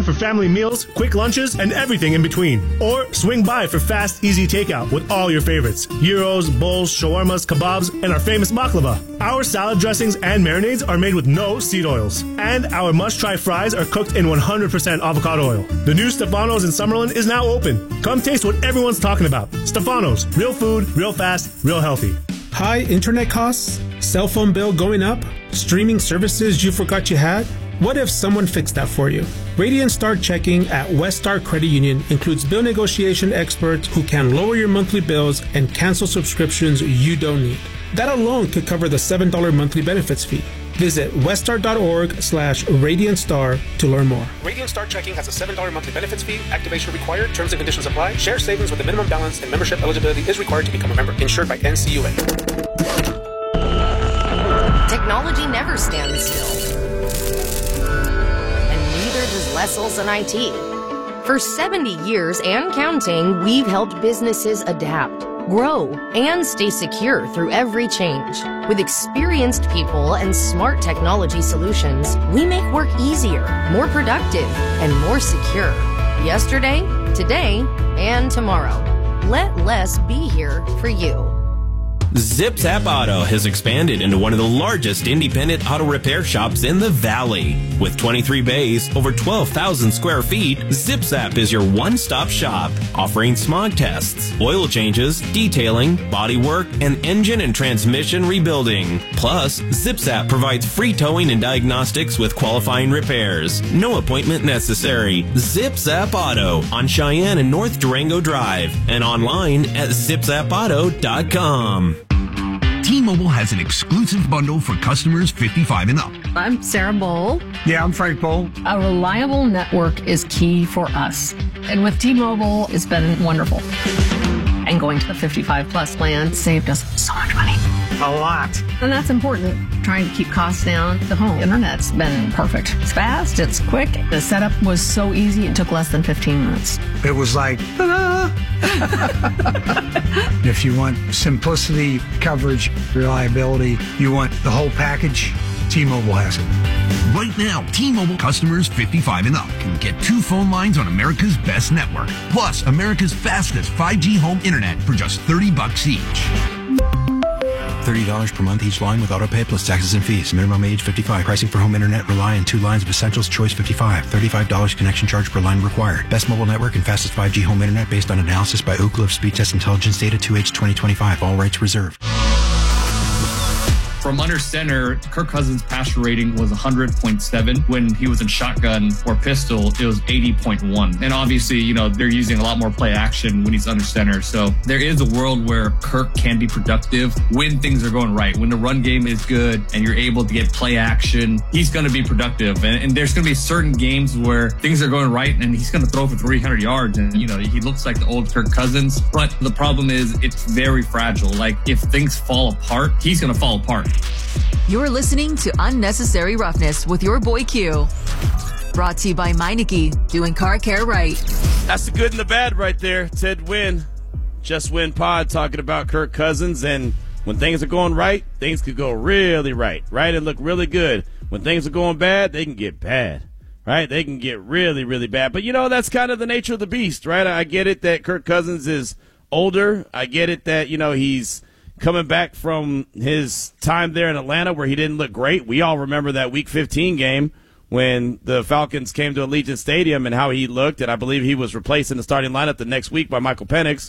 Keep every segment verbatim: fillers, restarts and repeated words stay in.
for family meals, quick lunches, and everything in between. Or swing by for fast, easy takeout with all your favorites. Gyros, bowls, shawarmas, kebabs, and our famous baklava. Our salad dressings and marinades are made with no seed oils. And our must-try fries are cooked in one hundred percent avocado oil. The new Stefano's in Summerlin is now open. Come taste what everyone's talking about. Stefano's. Real food, real fast, real healthy. High internet costs? Cell phone bill going up? Streaming services you forgot you had? What if someone fixed that for you? Radiant Star Checking at West Star Credit Union includes bill negotiation experts who can lower your monthly bills and cancel subscriptions you don't need. That alone could cover the seven dollars monthly benefits fee. Visit weststar.org slash Radiant Star to learn more. Radiant Star Checking has a seven dollars monthly benefits fee. Activation required. Terms and conditions apply. Share savings with a minimum balance and membership eligibility is required to become a member. Insured by N C U A. Technology never stands still. And neither does Leslie and I T. For seventy years and counting, we've helped businesses adapt, grow, and stay secure through every change. With experienced people and smart technology solutions, we make work easier, more productive, and more secure. Yesterday, today, and tomorrow. Let less be here for you. ZipZap Auto has expanded into one of the largest independent auto repair shops in the Valley. With twenty-three bays, over twelve thousand square feet, ZipZap is your one-stop shop, offering smog tests, oil changes, detailing, bodywork, and engine and transmission rebuilding. Plus, ZipZap provides free towing and diagnostics with qualifying repairs. No appointment necessary. ZipZap Auto on Cheyenne and North Durango Drive and online at zip zap auto dot com. T-Mobile has an exclusive bundle for customers fifty-five and up. I'm Sarah Bowl. Yeah, I'm Frank Bowl. A reliable network is key for us. And with T-Mobile, it's been wonderful. And going to the fifty-five plus plan saved us so much money. A lot. And that's important, trying to keep costs down. The home internet's been perfect. It's fast, it's quick. The setup was so easy, it took less than fifteen minutes. It was like, ta-da! If you want simplicity, coverage, reliability, you want the whole package, T-Mobile has it. Right now, T-Mobile customers fifty-five and up can get two phone lines on America's best network, plus America's fastest five G home internet for just thirty bucks each. thirty dollars per month each line with autopay plus taxes and fees. Minimum age fifty-five. Pricing for home internet rely on two lines of Essentials Choice fifty-five. thirty-five dollars connection charge per line required. Best mobile network and fastest five G home internet based on analysis by Ookla of Speed Test Intelligence Data two H twenty twenty-five. All rights reserved. From under center, Kirk Cousins' passer rating was one hundred point seven. When he was in shotgun or pistol, it was eighty point one. And obviously, you know, they're using a lot more play action when he's under center. So there is a world where Kirk can be productive when things are going right. When the run game is good and you're able to get play action, he's going to be productive. And, and there's going to be certain games where things are going right and he's going to throw for three hundred yards. And, you know, he looks like the old Kirk Cousins. But the problem is it's very fragile. Like, if things fall apart, he's going to fall apart. You're listening to Unnecessary Roughness with your boy Q. Brought to you by Meineke, doing car care right. That's the good and the bad right there. Ted Wynn, Just Win Pod, talking about Kirk Cousins. And when things are going right, things could go really right, right, and look really good. When things are going bad, they can get bad, right? They can get really, really bad. But, you know, that's kind of the nature of the beast, right? I get it that Kirk Cousins is older. I get it that, you know, he's coming back from his time there in Atlanta where he didn't look great. We all remember that Week fifteen game when the Falcons came to Allegiant Stadium and how he looked, and I believe he was replaced in the starting lineup the next week by Michael Penix.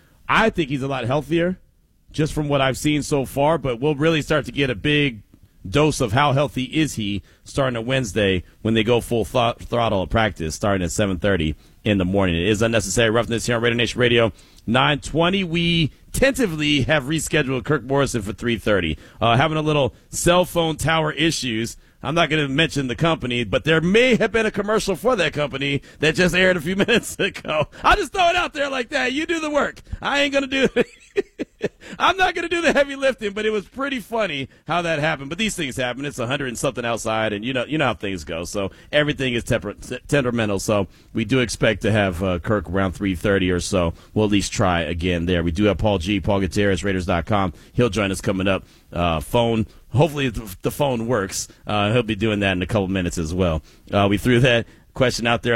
I think he's a lot healthier just from what I've seen so far, but we'll really start to get a big dose of how healthy is he starting on Wednesday when they go full th- throttle of practice starting at seven thirty in the morning. It is Unnecessary Roughness here on Raider Nation Radio nine twenty. We tentatively have rescheduled Kirk Morrison for three thirty. Uh, having a little cell phone tower issues. I'm not going to mention the company, but there may have been a commercial for that company that just aired a few minutes ago. I'll just throw it out there like that. You do the work. I ain't going to do it. I'm not going to do the heavy lifting, but it was pretty funny how that happened. But these things happen. It's one hundred and something outside, and you know you know how things go. So everything is temper- temperamental. So we do expect to have uh, Kirk around three thirty or so. We'll at least try again there. We do have Paul G, Paul Gutierrez, Raiders dot com. He'll join us coming up. Uh, phone. Hopefully the phone works. Uh, he'll be doing that in a couple minutes as well. Uh, we threw that question out there.